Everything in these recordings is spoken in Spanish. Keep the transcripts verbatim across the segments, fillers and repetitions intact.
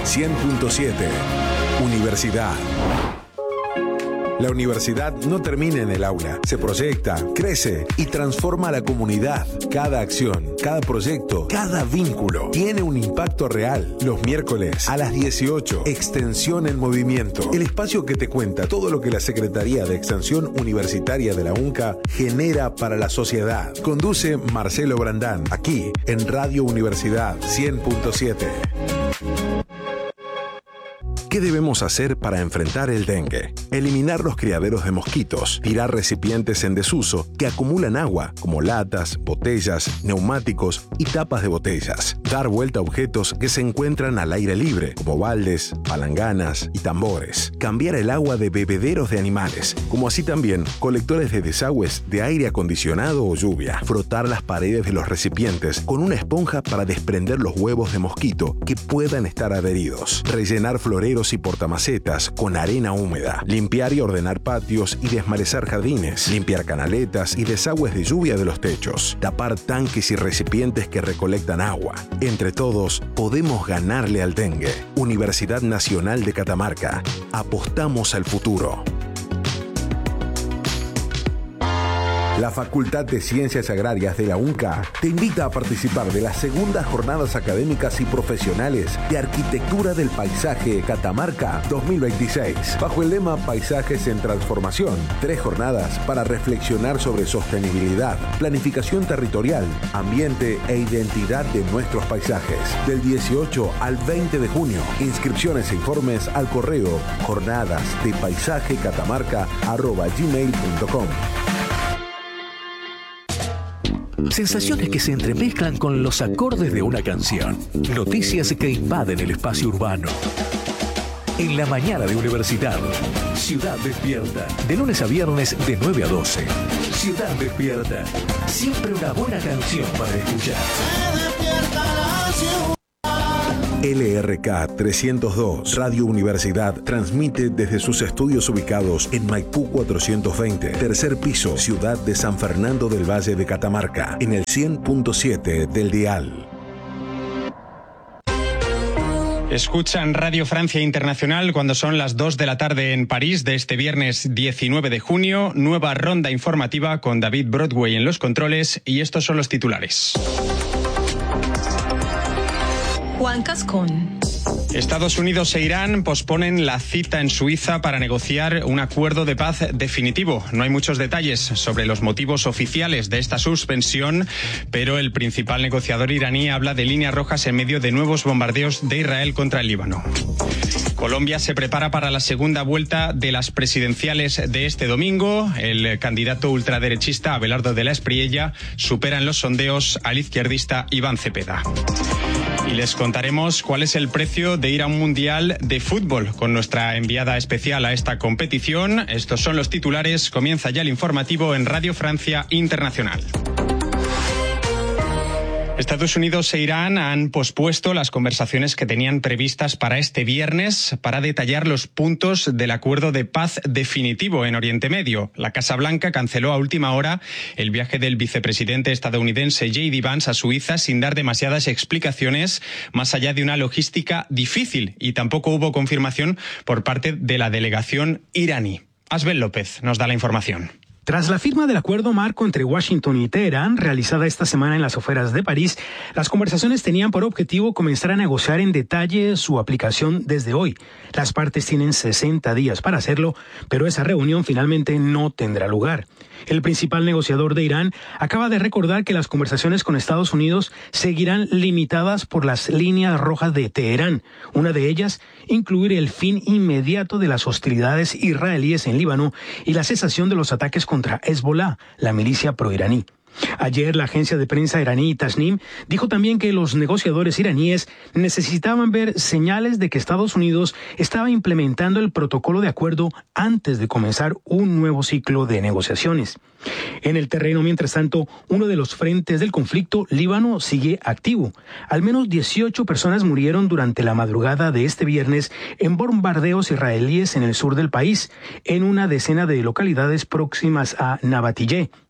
cien punto siete. Universidad. La universidad no termina en el aula, se proyecta, crece y transforma a la comunidad. Cada acción, cada proyecto, cada vínculo tiene un impacto real. Los miércoles a las dieciocho, Extensión en Movimiento, el espacio que te cuenta todo lo que la Secretaría de Extensión Universitaria de la UNCA genera para la sociedad. Conduce Marcelo Brandán, aquí en Radio Universidad cien punto siete. ¿Qué debemos hacer para enfrentar el dengue? Eliminar los criaderos de mosquitos, tirar recipientes en desuso que acumulan agua, como latas, botellas, neumáticos y tapas de botellas. Dar vuelta a objetos que se encuentran al aire libre, como baldes, palanganas y tambores. Cambiar el agua de bebederos de animales, como así también colectores de desagües de aire acondicionado o lluvia. Frotar las paredes de los recipientes con una esponja para desprender los huevos de mosquito que puedan estar adheridos. Rellenar floreros y portamacetas con arena húmeda, limpiar y ordenar patios y desmalezar jardines, limpiar canaletas y desagües de lluvia de los techos, tapar tanques y recipientes que recolectan agua. Entre todos, podemos ganarle al dengue. Universidad Nacional de Catamarca. Apostamos al futuro. La Facultad de Ciencias Agrarias de la UNCA te invita a participar de las segundas jornadas académicas y profesionales de Arquitectura del Paisaje Catamarca dos mil veintiséis, bajo el lema Paisajes en Transformación. Tres jornadas para reflexionar sobre sostenibilidad, planificación territorial, ambiente e identidad de nuestros paisajes. Del dieciocho al veinte de junio. Inscripciones e informes al correo jornadas de paisaje catamarca arroba gmail punto com. Sensaciones que se entremezclan con los acordes de una canción. Noticias que invaden el espacio urbano. En la mañana de Universidad. Ciudad Despierta. De lunes a viernes de nueve a doce. Ciudad Despierta. Siempre una buena canción para escuchar. L R K trescientos dos Radio Universidad transmite desde sus estudios ubicados en Maipú cuatrocientos veinte, tercer piso, ciudad de San Fernando del Valle de Catamarca, en el cien punto siete del dial. Escuchan Radio Francia Internacional cuando son las dos de la tarde en París de este viernes diecinueve de junio. Nueva ronda informativa con David Broadway en los controles y estos son los titulares. Juan Cascón. Estados Unidos e Irán posponen la cita en Suiza para negociar un acuerdo de paz definitivo. No hay muchos detalles sobre los motivos oficiales de esta suspensión, pero el principal negociador iraní habla de líneas rojas en medio de nuevos bombardeos de Israel contra el Líbano. Colombia se prepara para la segunda vuelta de las presidenciales de este domingo. El candidato ultraderechista Abelardo de la Espriella supera en los sondeos al izquierdista Iván Cepeda. Y les contaremos cuál es el precio de ir a un mundial de fútbol con nuestra enviada especial a esta competición. Estos son los titulares. Comienza ya el informativo en Radio Francia Internacional. Estados Unidos e Irán han pospuesto las conversaciones que tenían previstas para este viernes para detallar los puntos del acuerdo de paz definitivo en Oriente Medio. La Casa Blanca canceló a última hora el viaje del vicepresidente estadounidense J D Vance a Suiza sin dar demasiadas explicaciones más allá de una logística difícil, y tampoco hubo confirmación por parte de la delegación iraní. Asbel López nos da la información. Tras la firma del acuerdo marco entre Washington y Teherán, realizada esta semana en las afueras de París, las conversaciones tenían por objetivo comenzar a negociar en detalle su aplicación desde hoy. Las partes tienen sesenta días para hacerlo, pero esa reunión finalmente no tendrá lugar. El principal negociador de Irán acaba de recordar que las conversaciones con Estados Unidos seguirán limitadas por las líneas rojas de Teherán. Una de ellas, incluir el fin inmediato de las hostilidades israelíes en Líbano y la cesación de los ataques contra Hezbollah, la milicia proiraní. Ayer, la agencia de prensa iraní Tasnim dijo también que los negociadores iraníes necesitaban ver señales de que Estados Unidos estaba implementando el protocolo de acuerdo antes de comenzar un nuevo ciclo de negociaciones. En el terreno, mientras tanto, uno de los frentes del conflicto, Líbano, sigue activo. Al menos dieciocho personas murieron durante la madrugada de este viernes en bombardeos israelíes en el sur del país, en una decena de localidades próximas a Nabatiyeh.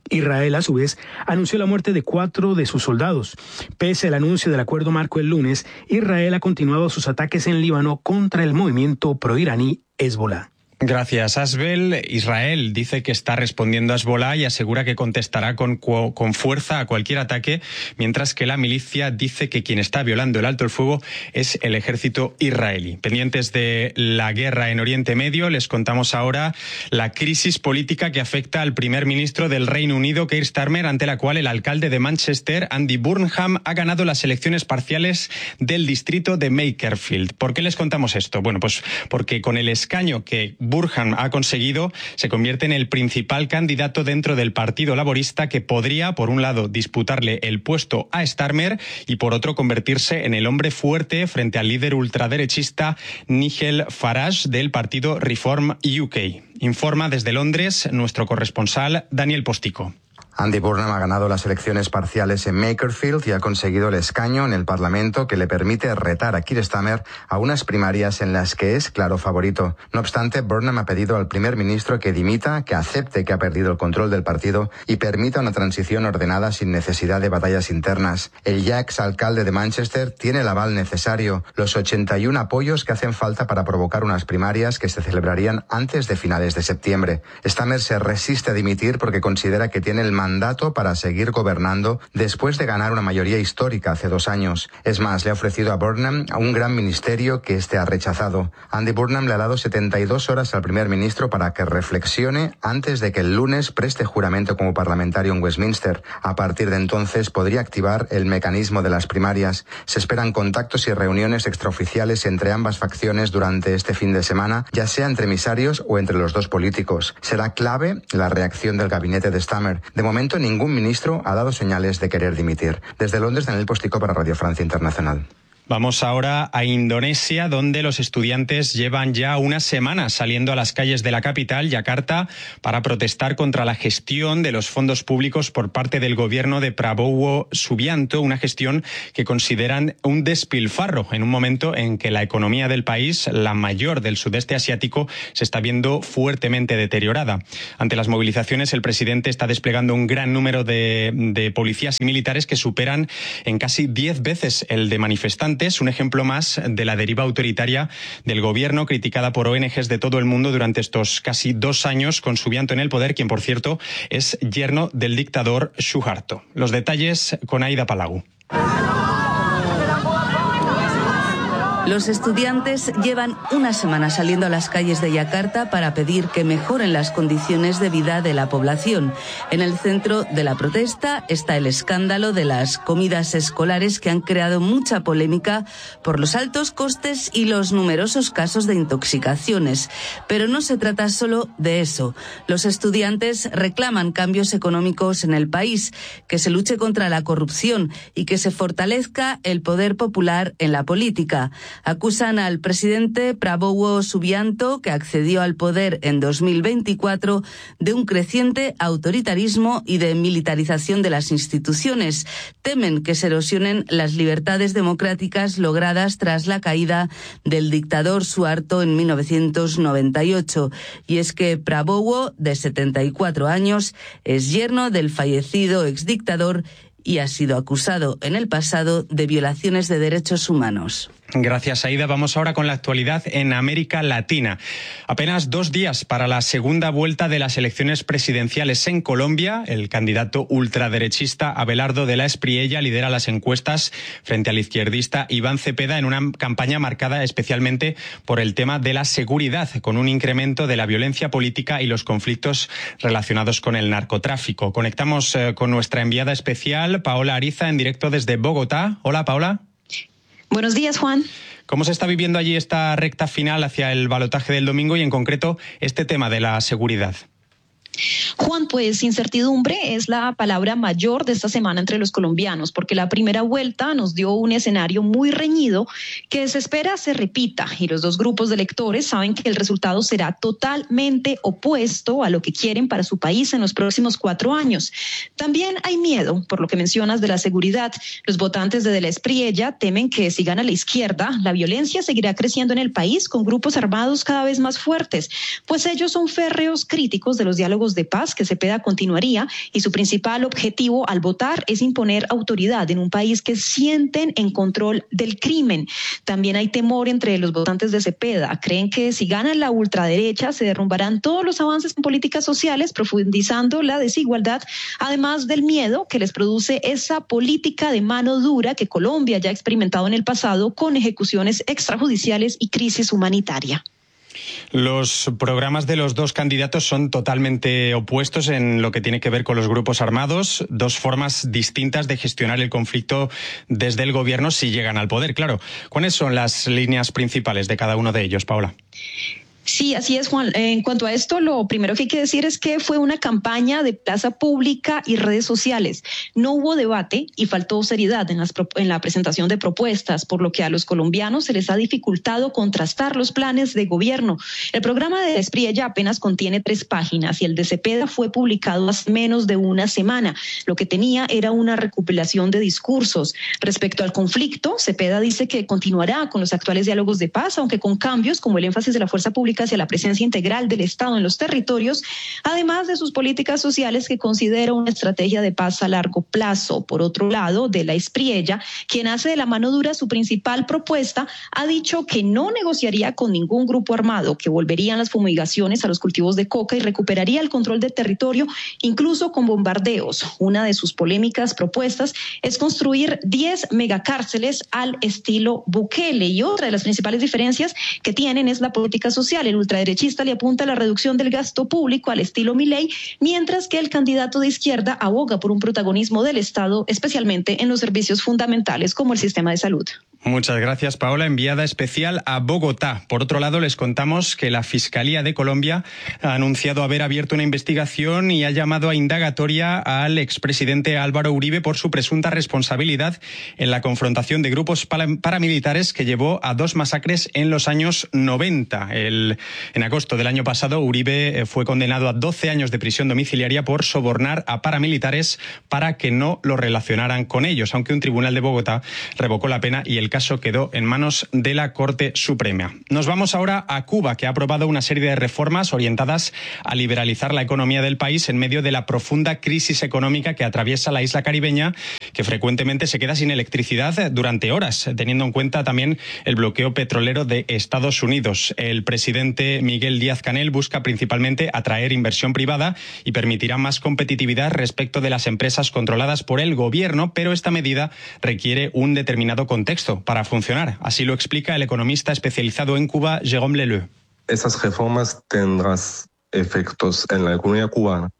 Israel, a su vez, anunció la muerte de cuatro de sus soldados. Pese al anuncio del acuerdo marco el lunes, Israel ha continuado sus ataques en Líbano contra el movimiento proiraní Hezbollah. Gracias, Asbel. Israel dice que está respondiendo a Hezbollah y asegura que contestará con, con fuerza a cualquier ataque, mientras que la milicia dice que quien está violando el alto el fuego es el ejército israelí. Pendientes de la guerra en Oriente Medio, les contamos ahora la crisis política que afecta al primer ministro del Reino Unido, Keir Starmer, ante la cual el alcalde de Manchester, Andy Burnham, ha ganado las elecciones parciales del distrito de Makerfield. ¿Por qué les contamos esto? Bueno, pues porque con el escaño que Burnham ha conseguido, se convierte en el principal candidato dentro del Partido Laborista, que podría, por un lado, disputarle el puesto a Starmer y, por otro, convertirse en el hombre fuerte frente al líder ultraderechista Nigel Farage del partido Reform U K. Informa desde Londres nuestro corresponsal Daniel Postico. Andy Burnham ha ganado las elecciones parciales en Makerfield y ha conseguido el escaño en el Parlamento que le permite retar a Keir Starmer a unas primarias en las que es claro favorito. No obstante, Burnham ha pedido al primer ministro que dimita, que acepte que ha perdido el control del partido y permita una transición ordenada sin necesidad de batallas internas. El ya exalcalde de Manchester tiene el aval necesario, los ochenta y uno apoyos que hacen falta para provocar unas primarias que se celebrarían antes de finales de septiembre. Starmer se resiste a dimitir porque considera que tiene el mandato mandato para seguir gobernando después de ganar una mayoría histórica hace dos años. Es más, le ha ofrecido a Burnham a un gran ministerio que éste ha rechazado. Andy Burnham le ha dado setenta y dos horas al primer ministro para que reflexione antes de que el lunes preste juramento como parlamentario en Westminster. A partir de entonces podría activar el mecanismo de las primarias. Se esperan contactos y reuniones extraoficiales entre ambas facciones durante este fin de semana, ya sea entre emisarios o entre los dos políticos. Será clave la reacción del gabinete de Starmer. De momento, ningún ministro ha dado señales de querer dimitir. Desde Londres, Daniel Postico para Radio Francia Internacional. Vamos ahora a Indonesia, donde los estudiantes llevan ya una semana saliendo a las calles de la capital, Yakarta, para protestar contra la gestión de los fondos públicos por parte del gobierno de Prabowo Subianto, una gestión que consideran un despilfarro en un momento en que la economía del país, la mayor del sudeste asiático, se está viendo fuertemente deteriorada. Ante las movilizaciones, el presidente está desplegando un gran número de, de policías y militares que superan en casi diez veces el de manifestantes. Es un ejemplo más de la deriva autoritaria del gobierno, criticada por O N Ges de todo el mundo durante estos casi dos años con Subianto en el poder, quien, por cierto, es yerno del dictador Suharto. Los detalles con Aida Palau. Los estudiantes llevan una semana saliendo a las calles de Yakarta para pedir que mejoren las condiciones de vida de la población. En el centro de la protesta está el escándalo de las comidas escolares, que han creado mucha polémica por los altos costes y los numerosos casos de intoxicaciones. Pero no se trata solo de eso. Los estudiantes reclaman cambios económicos en el país, que se luche contra la corrupción y que se fortalezca el poder popular en la política. Acusan al presidente Prabowo Subianto, que accedió al poder en dos mil veinticuatro, de un creciente autoritarismo y de militarización de las instituciones. Temen que se erosionen las libertades democráticas logradas tras la caída del dictador Suharto en mil novecientos noventa y ocho. Y es que Prabowo, de setenta y cuatro años, es yerno del fallecido exdictador y ha sido acusado en el pasado de violaciones de derechos humanos. Gracias, Aida. Vamos ahora con la actualidad en América Latina. Apenas dos días para la segunda vuelta de las elecciones presidenciales en Colombia. El candidato ultraderechista Abelardo de la Espriella lidera las encuestas frente al izquierdista Iván Cepeda en una campaña marcada especialmente por el tema de la seguridad, con un incremento de la violencia política y los conflictos relacionados con el narcotráfico. Conectamos eh, con nuestra enviada especial, Paola Ariza, en directo desde Bogotá. Hola, Paola. Buenos días, Juan. ¿Cómo se está viviendo allí esta recta final hacia el balotaje del domingo y, en concreto, este tema de la seguridad? Juan, pues incertidumbre es la palabra mayor de esta semana entre los colombianos, porque la primera vuelta nos dio un escenario muy reñido que se espera se repita, y los dos grupos de electores saben que el resultado será totalmente opuesto a lo que quieren para su país en los próximos cuatro años. También hay miedo, por lo que mencionas, de la seguridad. Los votantes de De la Espriella temen que si gana la izquierda, la violencia seguirá creciendo en el país con grupos armados cada vez más fuertes, pues ellos son férreos críticos de los diálogos diálogos de paz que Cepeda continuaría y su principal objetivo al votar es imponer autoridad en un país que sienten en control del crimen. También hay temor entre los votantes de Cepeda. Creen que si gana la ultraderecha se derrumbarán todos los avances en políticas sociales, profundizando la desigualdad, además del miedo que les produce esa política de mano dura que Colombia ya ha experimentado en el pasado con ejecuciones extrajudiciales y crisis humanitaria. Los programas de los dos candidatos son totalmente opuestos en lo que tiene que ver con los grupos armados, dos formas distintas de gestionar el conflicto desde el gobierno si llegan al poder, claro. ¿Cuáles son las líneas principales de cada uno de ellos, Paola? Sí, así es, Juan. En cuanto a esto, lo primero que hay que decir es que fue una campaña de plaza pública y redes sociales. No hubo debate y faltó seriedad en, las, en la presentación de propuestas, por lo que a los colombianos se les ha dificultado contrastar los planes de gobierno. El programa de Espriella apenas contiene tres páginas y el de Cepeda fue publicado hace menos de una semana. Lo que tenía era una recopilación de discursos. Respecto al conflicto, Cepeda dice que continuará con los actuales diálogos de paz, aunque con cambios como el énfasis de la fuerza pública hacia la presencia integral del Estado en los territorios, además de sus políticas sociales que considera una estrategia de paz a largo plazo. Por otro lado, de la Espriella, quien hace de la mano dura su principal propuesta, ha dicho que no negociaría con ningún grupo armado, que volverían las fumigaciones a los cultivos de coca y recuperaría el control del territorio, incluso con bombardeos. Una de sus polémicas propuestas es construir diez megacárceles al estilo Bukele, y otra de las principales diferencias que tienen es la política social. El ultraderechista le apunta a la reducción del gasto público al estilo Milei, mientras que el candidato de izquierda aboga por un protagonismo del Estado, especialmente en los servicios fundamentales como el sistema de salud. Muchas gracias, Paola. Enviada especial a Bogotá. Por otro lado, les contamos que la Fiscalía de Colombia ha anunciado haber abierto una investigación y ha llamado a indagatoria al expresidente Álvaro Uribe por su presunta responsabilidad en la confrontación de grupos paramilitares que llevó a dos masacres en los años noventa. El, en agosto del año pasado, Uribe fue condenado a doce años de prisión domiciliaria por sobornar a paramilitares para que no lo relacionaran con ellos, aunque un tribunal de Bogotá revocó la pena y el El caso quedó en manos de la Corte Suprema. Nos vamos ahora a Cuba, que ha aprobado una serie de reformas orientadas a liberalizar la economía del país en medio de la profunda crisis económica que atraviesa la isla caribeña, que frecuentemente se queda sin electricidad durante horas, teniendo en cuenta también el bloqueo petrolero de Estados Unidos. El presidente Miguel Díaz-Canel busca principalmente atraer inversión privada y permitirá más competitividad respecto de las empresas controladas por el gobierno, pero esta medida requiere un determinado contexto para funcionar. Así lo explica el economista especializado en Cuba, Jérôme Leleu. Esas reformas tendrán efectos en la economía cubana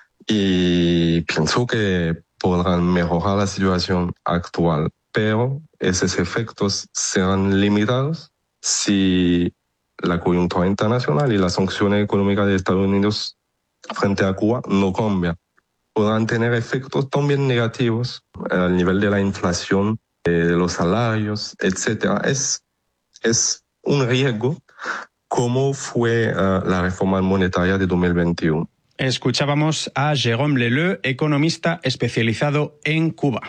y pienso que podrán mejorar la situación actual, pero esos efectos serán limitados si la coyuntura internacional y las sanciones económicas de Estados Unidos frente a Cuba no cambian. Podrán tener efectos también negativos al nivel de la inflación, de los salarios, etcétera. Es, es un riesgo, como fue uh, la reforma monetaria de dos mil veintiuno. Escuchábamos a Jérôme Leleu, economista especializado en Cuba.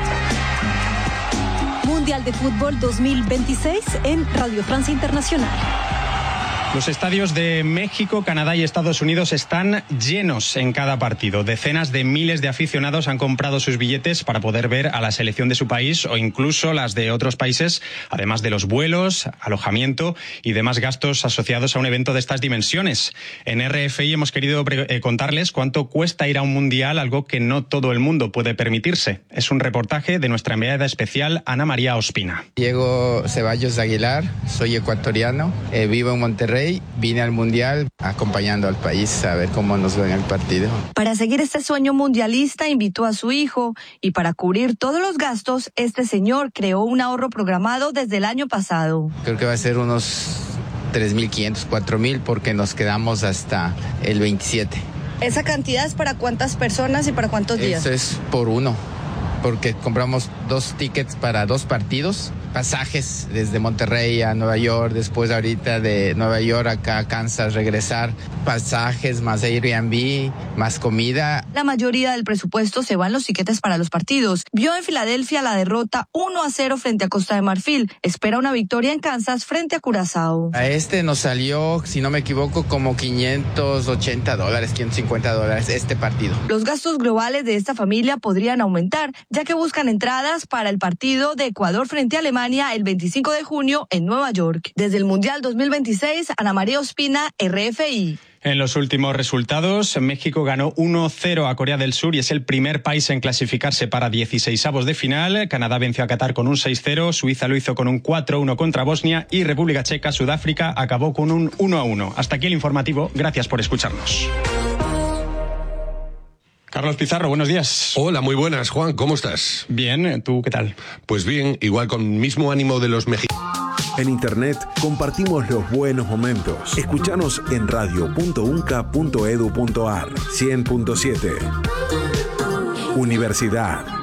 Mundial de Fútbol dos mil veintiséis en Radio Francia Internacional. Los estadios de México, Canadá y Estados Unidos están llenos en cada partido. Decenas de miles de aficionados han comprado sus billetes para poder ver a la selección de su país o incluso las de otros países, además de los vuelos, alojamiento y demás gastos asociados a un evento de estas dimensiones. En R F I hemos querido contarles cuánto cuesta ir a un mundial, algo que no todo el mundo puede permitirse. Es un reportaje de nuestra enviada especial Ana María Ospina. Diego Ceballos Aguilar, soy ecuatoriano, eh, vivo en Monterrey. Vine al Mundial acompañando al país a ver cómo nos va en el partido. Para seguir este sueño mundialista invitó a su hijo y para cubrir todos los gastos, este señor creó un ahorro programado desde el año pasado. Creo que va a ser unos tres mil quinientos, cuatro mil porque nos quedamos hasta el veintisiete. ¿Esa cantidad es para cuántas personas y para cuántos días? Eso es por uno, porque compramos dos tickets para dos partidos pasajes desde Monterrey a Nueva York, después ahorita de Nueva York acá a Kansas regresar, pasajes más Airbnb, más comida. La mayoría del presupuesto se va en los tiquetes para los partidos. Vio en Filadelfia la derrota uno a cero frente a Costa de Marfil. Espera una victoria en Kansas frente a Curazao. A este nos salió, si no me equivoco, como quinientos ochenta dólares, quinientos cincuenta dólares este partido. Los gastos globales de esta familia podrían aumentar, ya que buscan entradas para el partido de Ecuador frente a Alemania el veinticinco de junio en Nueva York. Desde el Mundial dos mil veintiséis, Ana María Ospina, R F I. En los últimos resultados, México ganó uno cero a Corea del Sur y es el primer país en clasificarse para dieciseisavos de final. Canadá venció a Qatar con un seis cero, Suiza lo hizo con un cuatro uno contra Bosnia y República Checa, Sudáfrica acabó con un uno a uno. Hasta aquí el informativo. Gracias por escucharnos. Carlos Pizarro, buenos días. Hola, muy buenas, Juan, ¿cómo estás? Bien, ¿tú qué tal? Pues bien, igual con el mismo ánimo de los mexicanos. En Internet compartimos los buenos momentos. Escúchanos en radio punto unca punto edu punto ar. cien punto siete. Universidad.